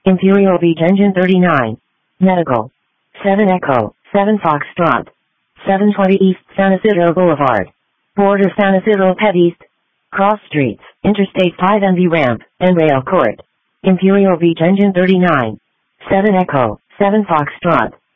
Imperial Beach Engine 39. Medical. 7 Echo, 7 Foxtrot. 720 East San Isidro Boulevard. Border San Isidro Pet East. Cross Streets, Interstate 5 NV Ramp, and Rail Court. Imperial Beach Engine 39. 7 Echo, 7 Foxtrot.